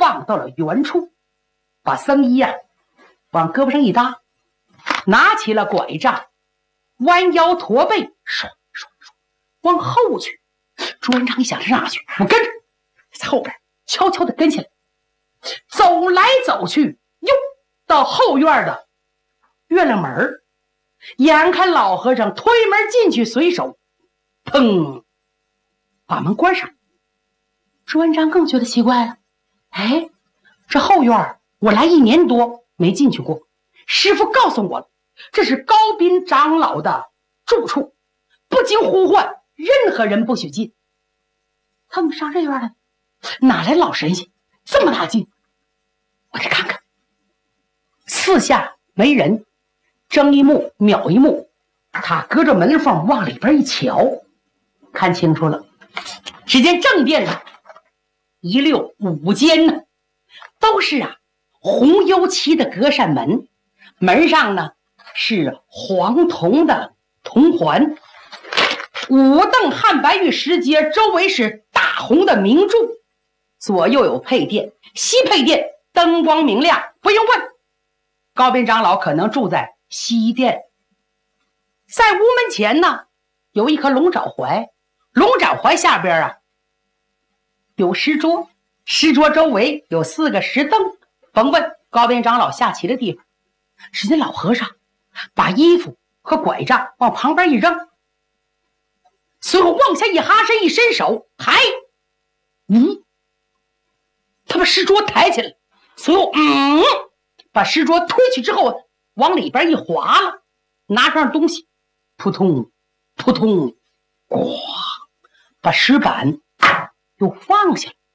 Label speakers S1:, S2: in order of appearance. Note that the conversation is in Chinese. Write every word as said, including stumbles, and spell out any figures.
S1: 放到了原处，把僧衣呀、啊、往胳膊上一搭，拿起了拐杖，弯腰驼背，唰唰唰往后去。朱元璋一想是哪去？我跟着，在后边悄悄地跟起来，走来走去，哟，到后院的月亮门，眼看老和尚推门进去，随手砰把门关上。朱元璋更觉得奇怪了，哎，这后院我来一年多没进去过，师父告诉我了，这是高斌长老的住处，不经呼唤，任何人不许进。他们上这院来，哪来老神仙这么大劲？我得看看。四下没人，睁一目秒一目，他隔着门缝往里边一瞧，看清楚了，只见正殿呢一溜五间呢，都是啊红油漆的隔扇门，门上呢是黄铜的铜环，五凳汉白玉石阶，周围是大红的明柱，左右有配殿，西配殿灯光明亮，不用问，高斌长老可能住在西殿。在屋门前呢有一棵龙爪槐，龙爪槐下边啊有石桌，石桌周围有四个石凳，甭问，高斌长老下棋的地方。只见老和尚把衣服和拐杖往旁边一扔，随后往下一哈身，一伸手，嗨，嗯，他把石桌抬起来，随后嗯，把石桌推去之后往里边一滑了，拿上东西，扑通扑通，咣，把石板又放下了。